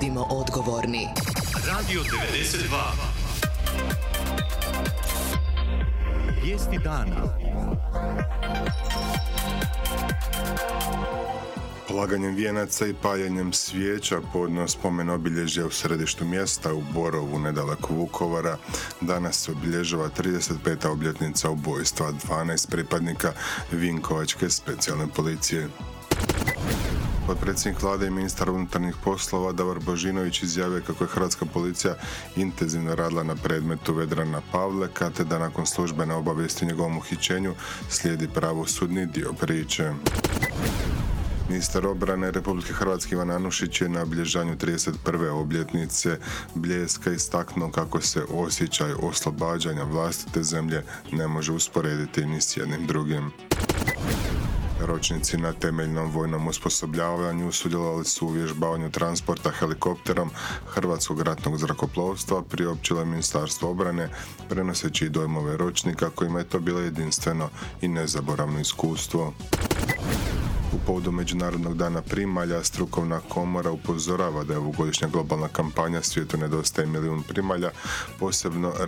Budimo odgovorni. Radio 92. Vijesti dana. Polaganjem vijenaca i paljenjem svijeća podno spomen obilježja u središtu mjesta u Borovu, nedaleko Vukovara, danas se obilježava 35. obljetnica ubojstva 12 pripadnika Vinkovačke specijalne policije. Potpredsjednik vlade i ministar unutarnjih poslova Davor Božinović izjavio kako je hrvatska policija intenzivno radila na predmetu Vedrana Pavleka, te da nakon službene obavijesti o njegovom uhićenju slijedi pravosudni dio priče. Ministar obrane Republike Hrvatske Ivan Anušić je na obilježavanju 31. obljetnice Bljeska istaknuo kako se osjećaj oslobađanja vlastite zemlje ne može usporediti ni s jednim drugim. Ročnici na temeljnom vojnom osposobljavanju sudjelovali su u uvježbavanju transporta helikopterom Hrvatskog ratnog zrakoplovstva, priopćilo Ministarstvo obrane, prenoseći dojmove ročnika kojima je to bilo jedinstveno i nezaboravno iskustvo. U povodu Međunarodnog dana primalja, strukovna komora upozorava da je ovogodišnja globalna kampanja Svijetu nedostaje milijun primalja posebno